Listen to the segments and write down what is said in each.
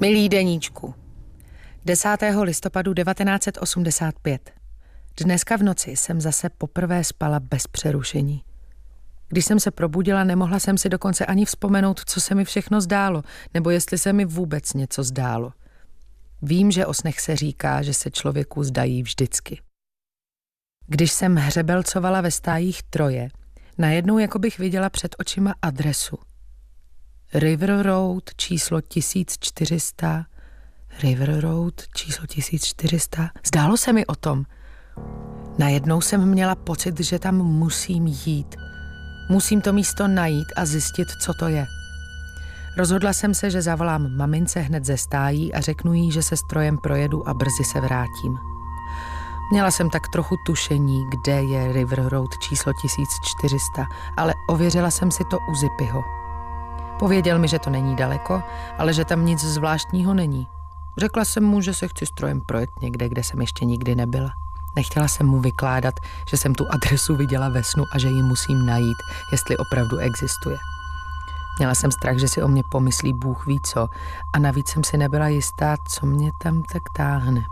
Milý deníčku, 10. listopadu 1985. Dneska v noci jsem zase poprvé spala bez přerušení. Když jsem se probudila, nemohla jsem si dokonce ani vzpomenout, co se mi všechno zdálo, nebo jestli se mi vůbec něco zdálo. Vím, že o snech se říká, že se člověku zdají vždycky. Když jsem hřebelcovala ve stájích Troje, najednou jako bych viděla před očima adresu. River Road číslo 1400, River Road číslo 1400. Zdálo se mi o tom. Najednou jsem měla pocit, že tam musím jít. Musím to místo najít a zjistit, co to je. Rozhodla jsem se, že zavolám mamince hned ze stájí a řeknu jí, že se s Trojem projedu a brzy se vrátím. Měla jsem tak trochu tušení, kde je River Road číslo 1400, ale ověřila jsem si to u Zippyho. Pověděl mi, že to není daleko, ale že tam nic zvláštního není. Řekla jsem mu, že se chci s Trojem projet někde, kde jsem ještě nikdy nebyla. Nechtěla jsem mu vykládat, že jsem tu adresu viděla ve snu a že ji musím najít, jestli opravdu existuje. Měla jsem strach, že si o mě pomyslí Bůh ví co, a navíc jsem si nebyla jistá, co mě tam tak táhne.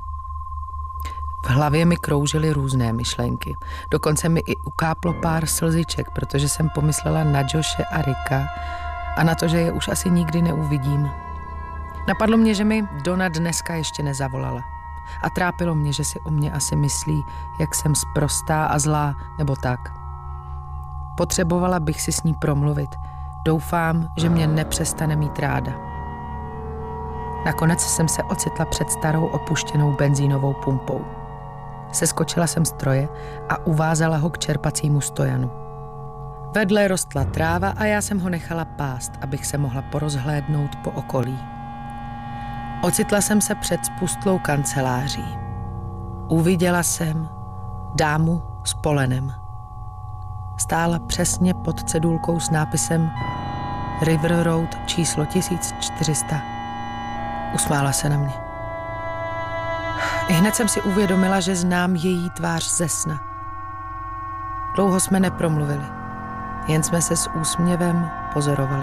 V hlavě mi kroužily různé myšlenky. Dokonce mi i ukáplo pár slziček, protože jsem pomyslela na Joshe a Ricka a na to, že je už asi nikdy neuvidím. Napadlo mě, že mi Donna dneska ještě nezavolala. A trápilo mě, že si o mě asi myslí, jak jsem sprostá a zlá, nebo tak. Potřebovala bych si s ní promluvit. Doufám, že mě nepřestane mít ráda. Nakonec jsem se ocitla před starou opuštěnou benzínovou pumpou. Seskočila jsem z Troje a uvázala ho k čerpacímu stojanu. Vedle rostla tráva a já jsem ho nechala pást, abych se mohla porozhlédnout po okolí. Ocitla jsem se před spustlou kanceláří. Uviděla jsem dámu s polenem. Stála přesně pod cedulkou s nápisem River Road číslo 1400. Usmála se na mě. Ihned jsem si uvědomila, že znám její tvář ze sna. Dlouho jsme nepromluvili, jen jsme se s úsměvem pozorovali.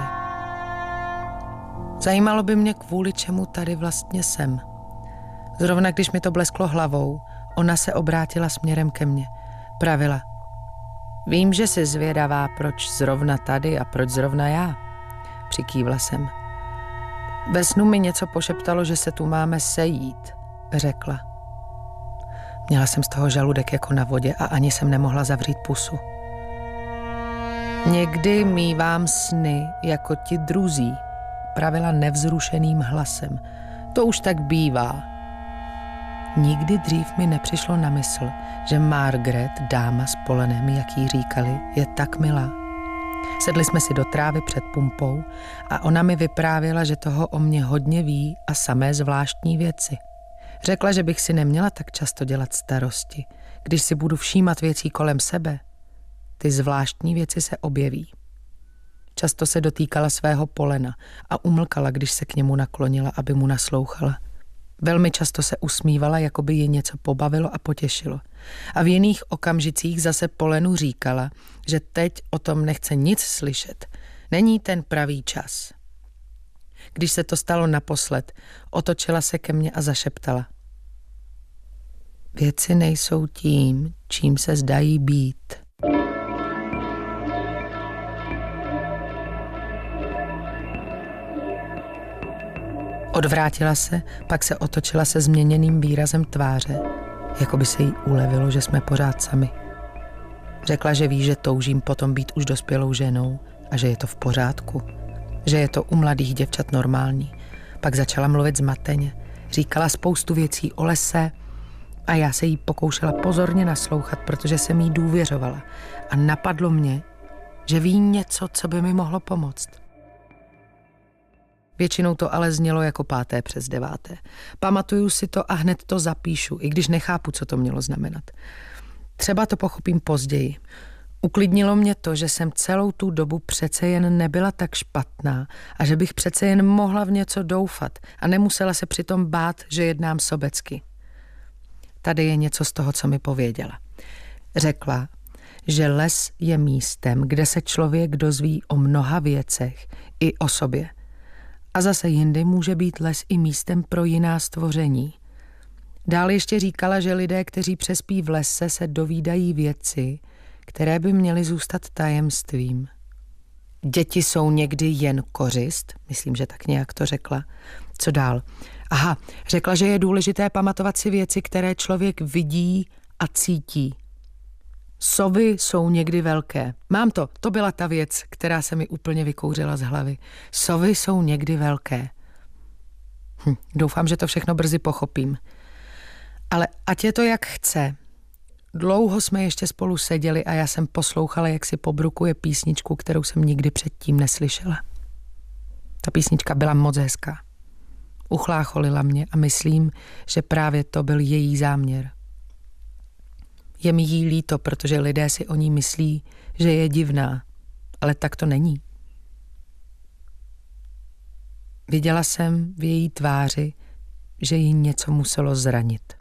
Zajímalo by mě, kvůli čemu tady vlastně jsem. Zrovna když mi to blesklo hlavou, ona se obrátila směrem ke mně. Pravila: vím, že jsi zvědavá, proč zrovna tady a proč zrovna já. Přikývla jsem. Ve snu mi něco pošeptalo, že se tu máme sejít, řekla. Měla jsem z toho žaludek jako na vodě a ani jsem nemohla zavřít pusu. Někdy mívám sny jako ti druzí, pravila nevzrušeným hlasem. To už tak bývá. Nikdy dřív mi nepřišlo na mysl, že Margaret, dáma s polenem, jak jí říkali, je tak milá. Sedli jsme si do trávy před pumpou a ona mi vyprávěla, že toho o mě hodně ví a samé zvláštní věci. Řekla, že bych si neměla tak často dělat starosti, když si budu všímat věcí kolem sebe. Ty zvláštní věci se objeví. Často se dotýkala svého polena a umlkala, když se k němu naklonila, aby mu naslouchala. Velmi často se usmívala, jako by ji něco pobavilo a potěšilo. A v jiných okamžicích zase polenu říkala, že teď o tom nechce nic slyšet. Není ten pravý čas. Když se to stalo naposled, otočila se ke mně a zašeptala. Věci nejsou tím, čím se zdají být. Odvrátila se, pak se otočila se změněným výrazem tváře, jako by se jí ulevilo, že jsme pořád sami. Řekla, že ví, že toužím potom být už dospělou ženou a že je to v pořádku, že je to u mladých děvčat normální. Pak začala mluvit zmateně, říkala spoustu věcí o lese a já se jí pokoušela pozorně naslouchat, protože jsem jí důvěřovala a napadlo mě, že ví něco, co by mi mohlo pomoct. Většinou to ale znělo jako 9:05. Pamatuju si to a hned to zapíšu, i když nechápu, co to mělo znamenat. Třeba to pochopím později. Uklidnilo mě to, že jsem celou tu dobu přece jen nebyla tak špatná a že bych přece jen mohla v něco doufat a nemusela se přitom bát, že jednám sobecky. Tady je něco z toho, co mi pověděla. Řekla, že les je místem, kde se člověk dozví o mnoha věcech i o sobě. A zase jindy může být les i místem pro jiná stvoření. Dál ještě říkala, že lidé, kteří přespí v lese, se dovídají věci, které by měly zůstat tajemstvím. Děti jsou někdy jen kořist, myslím, že tak nějak to řekla. Co dál? Aha, řekla, že je důležité pamatovat si věci, které člověk vidí a cítí. Sovy jsou někdy velké. Mám to, to byla ta věc, která se mi úplně vykouřila z hlavy. Sovy jsou někdy velké. Doufám, že to všechno brzy pochopím. Ale ať je to jak chce. Dlouho jsme ještě spolu seděli a já jsem poslouchala, jak si pobrukuje písničku, kterou jsem nikdy předtím neslyšela. Ta písnička byla moc hezká. Uchlácholila mě a myslím, že právě to byl její záměr. Je mi jí líto, protože lidé si o ní myslí, že je divná, ale tak to není. Viděla jsem v její tváři, že jí něco muselo zranit.